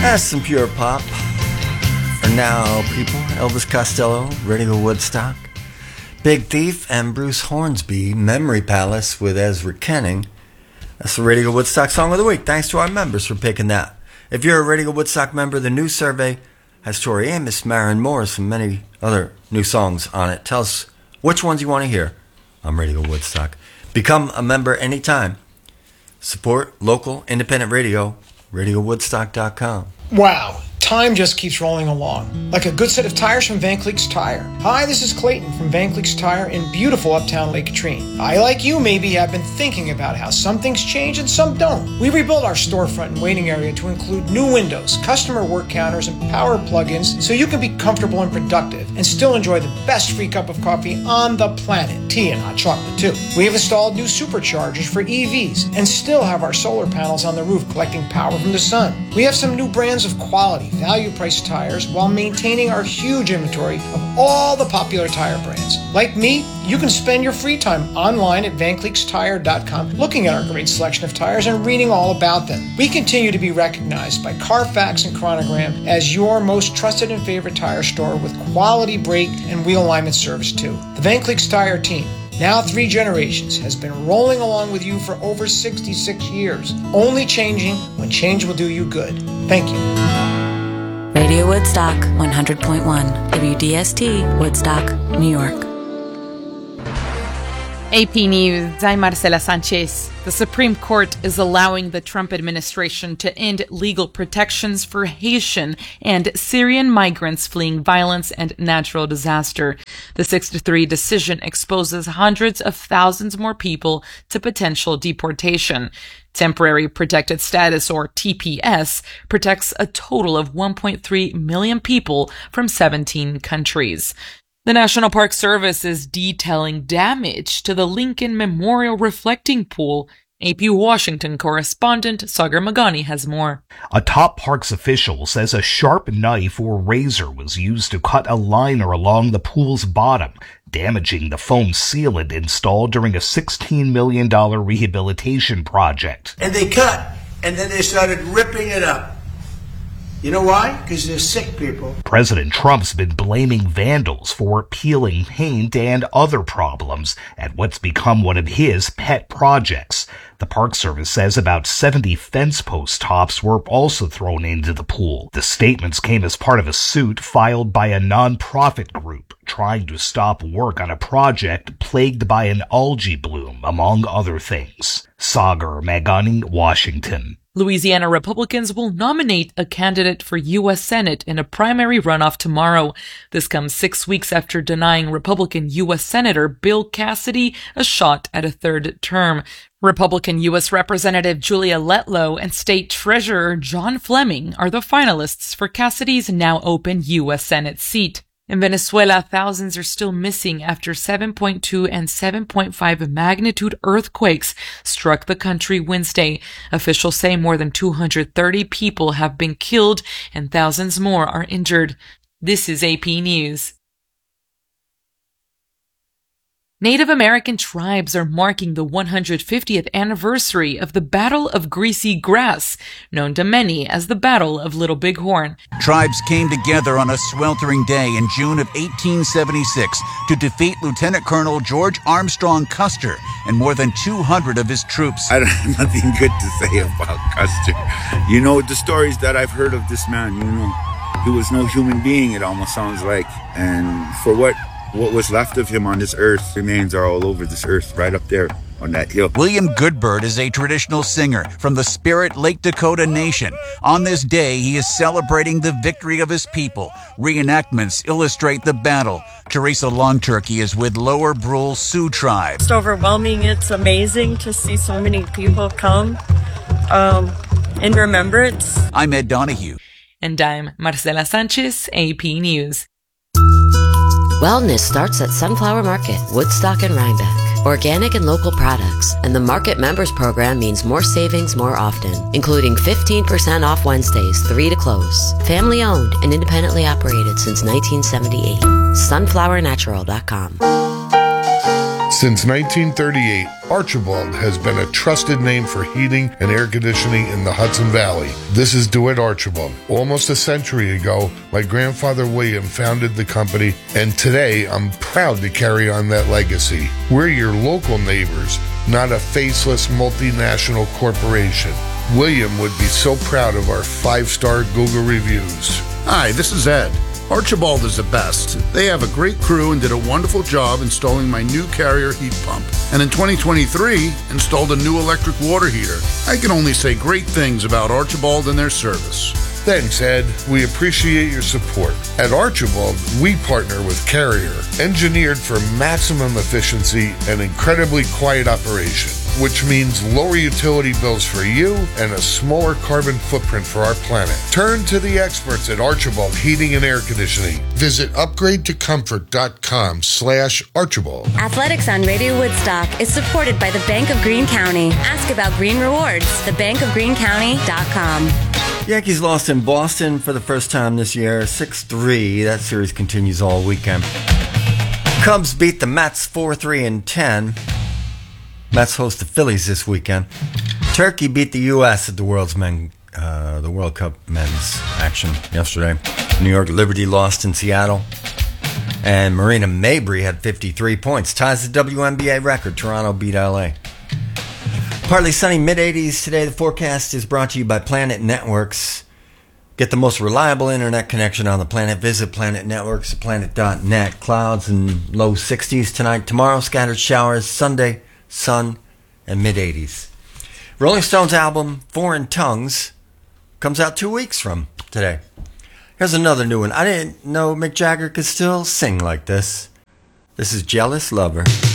That's some pure pop. For now, people, Elvis Costello, Radio Woodstock, Big Thief, and Bruce Hornsby, Memory Palace with Ezra Kenning. That's the Radio Woodstock Song of the Week. Thanks to our members for picking that. If you're a Radio Woodstock member, the new survey has Tori Amos, Maren Morris, and many other new songs on it. Tell us which ones you want to hear on Radio Woodstock. Become a member anytime. Support local independent radio, RadioWoodstock.com. Wow, time just keeps rolling along. Like a good set of tires from Van Cleek's Tire. Hi, this is Clayton from Van Cleek's Tire in beautiful uptown Lake Katrine. I, like you, maybe have been thinking about how some things change and some don't. We rebuilt our storefront and waiting area to include new windows, customer work counters, and power plug-ins so you can be comfortable and productive and still enjoy the best free cup of coffee on the planet. Tea and hot chocolate, too. We have installed new superchargers for EVs and still have our solar panels on the roof collecting power from the sun. We have some new brands of quality, value-priced tires while maintaining our huge inventory of all the popular tire brands. Like me, you can spend your free time online at VanCleeksTire.com looking at our great selection of tires and reading all about them. We continue to be recognized by Carfax and Chronogram as your most trusted and favorite tire store with quality brake and wheel alignment service too. The Van Cleek's Tire team, now 3 generations, has been rolling along with you for over 66 years, only changing when change will do you good. Thank you. Radio Woodstock 100.1 WDST, Woodstock, New York. AP News, I'm Marcela Sanchez. The Supreme Court is allowing the Trump administration to end legal protections for Haitian and Syrian migrants fleeing violence and natural disaster. The 6-3 decision exposes hundreds of thousands more people to potential deportation. Temporary Protected Status, or TPS, protects a total of 1.3 million people from 17 countries. The National Park Service is detailing damage to the Lincoln Memorial Reflecting Pool. AP Washington correspondent Sagar Magani has more. A top parks official says a sharp knife or razor was used to cut a liner along the pool's bottom, damaging the foam sealant installed during a $16 million rehabilitation project. And they cut, and then they started ripping it up. You know why? Because they're sick people. President Trump's been blaming vandals for peeling paint and other problems at what's become one of his pet projects. The Park Service says about 70 fence post tops were also thrown into the pool. The statements came as part of a suit filed by a nonprofit group trying to stop work on a project plagued by an algae bloom, among other things. Sagar Magani, Washington. Louisiana Republicans will nominate a candidate for U.S. Senate in a primary runoff tomorrow. This comes 6 weeks after denying Republican U.S. Senator Bill Cassidy a shot at a third term. Republican U.S. Representative Julia Letlow and State Treasurer John Fleming are the finalists for Cassidy's now open U.S. Senate seat. In Venezuela, thousands are still missing after 7.2 and 7.5 magnitude earthquakes struck the country Wednesday. Officials say more than 230 people have been killed and thousands more are injured. This is AP News. Native American tribes are marking the 150th anniversary of the Battle of Greasy Grass, known to many as the Battle of Little Bighorn. Tribes came together on a sweltering day in June of 1876 to defeat Lieutenant Colonel George Armstrong Custer and more than 200 of his troops. I don't have nothing good to say about Custer. You know, the stories that I've heard of this man, you know, he was no human being, it almost sounds like. And for what was left of him on this earth, remains are all over this earth, right up there on that hill. William Goodbird is a traditional singer from the Spirit Lake Dakota Nation. On this day, he is celebrating the victory of his people. Reenactments illustrate the battle. Teresa Longturkey is with Lower Brule Sioux Tribe. It's overwhelming. It's amazing to see so many people come in remembrance. I'm Ed Donahue. And I'm Marcela Sanchez, AP News. Wellness starts at Sunflower Market, Woodstock and Rhinebeck. Organic and local products. And the Market Members Program means more savings more often, including 15% off Wednesdays, 3 to close. Family owned and independently operated since 1978. SunflowerNatural.com. Since 1938, Archibald has been a trusted name for heating and air conditioning in the Hudson Valley. This is DeWitt Archibald. Almost a century ago, my grandfather William founded the company, and today I'm proud to carry on that legacy. We're your local neighbors, not a faceless multinational corporation. William would be so proud of our 5-star Google reviews. Hi, this is Ed. Archibald is the best. They have a great crew and did a wonderful job installing my new Carrier heat pump. And in 2023, installed a new electric water heater. I can only say great things about Archibald and their service. Thanks, Ed. We appreciate your support. At Archibald, we partner with Carrier, engineered for maximum efficiency and incredibly quiet operation, which means lower utility bills for you and a smaller carbon footprint for our planet. Turn to the experts at Archibald Heating and Air Conditioning. Visit upgradetocomfort.com/Archibald. Athletics on Radio Woodstock is supported by the Bank of Greene County. Ask about Green Rewards, thebankofgreencounty.com. Yankees lost in Boston for the first time this year, 6-3. That series continues all weekend. Cubs beat the Mets 4-3 in 10. Mets host the Phillies this weekend. Turkey beat the U.S. at the World Cup men's action yesterday. New York Liberty lost in Seattle. And Marina Mabrey had 53 points. Ties the WNBA record. Toronto beat L.A. Partly sunny, mid-80s today. The forecast is brought to you by Planet Networks. Get the most reliable internet connection on the planet. Visit Planet Networks at planet.net. Clouds and low 60s tonight. Tomorrow, scattered showers. Sunday, sun and mid-80s. Rolling Stones album, Foreign Tongues, comes out 2 weeks from today. Here's another new one. I didn't know Mick Jagger could still sing like this. This is Jealous Lover.